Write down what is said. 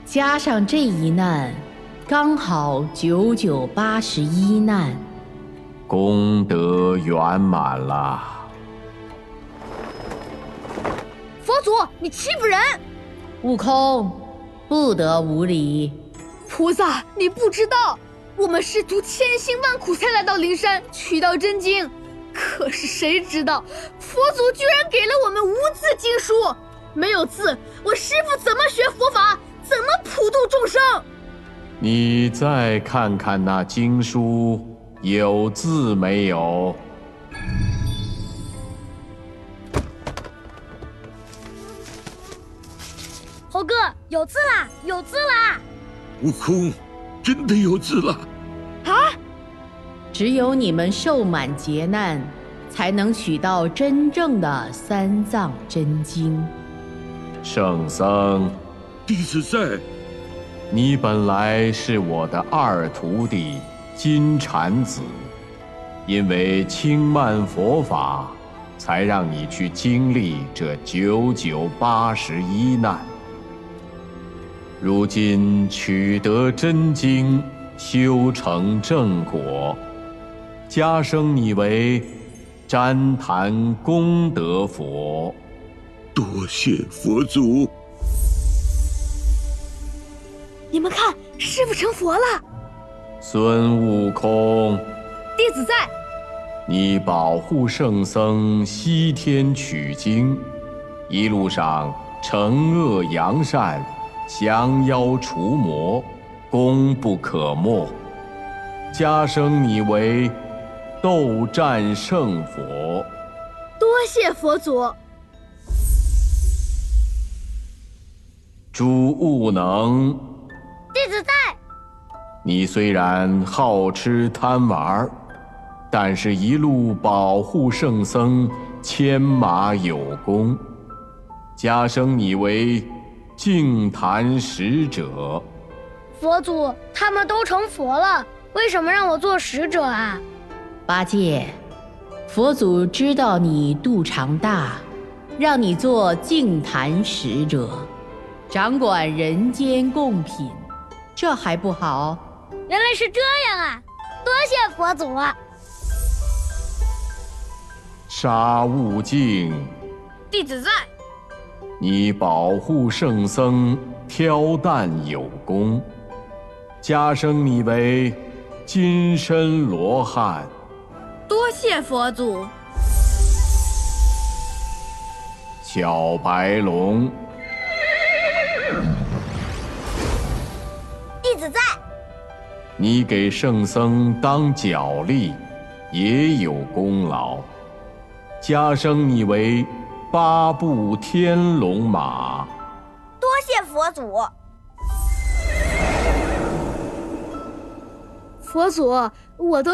加上这一难，刚好9981难， 功德圆满了。 佛祖，你欺负人！ 悟空，不得无礼。 菩萨，你不知道，我们师徒千辛万苦才来到灵山取到真经，可是谁知道佛祖居然给了我们无字经书，没有字，我师父怎么学佛法，怎么普度众生？ 你再看看那经书有字没有？ 猴哥，有字啦，有字啦！ 悟空，真的有字了！ 啊！ 只有你们受满劫难，才能取到真正的三藏真经。 圣僧， 弟子在。 你本来是我的二徒弟金蝉子，因为轻慢佛法，才让你去经历这9981难。如今取得真经，修成正果，加升你为旃檀功德佛。 多谢佛祖。 你们看，师父成佛了。 孙悟空， 弟子在。 你保护圣僧西天取经，一路上惩恶扬善，降妖除魔，功不可没。加升你为斗战胜佛。 多谢佛祖。 诸悟能， 弟子在。 你虽然好吃贪玩，但是一路保护圣僧，牵马有功，加升你为净坛使者。 佛祖，他们都成佛了，为什么让我做使者啊？ 八戒，佛祖知道你肚肠大，让你做净坛使者，掌管人间贡品，这还不好？ 原来是这样啊！多谢佛祖。 沙悟净， 弟子在。 你保护圣僧挑担有功，加升你为金身罗汉。 多谢佛祖。 小白龙， 弟子在。 你给圣僧当脚力，也有功劳，加升你为8部天龙马。 多谢佛祖。佛祖，我都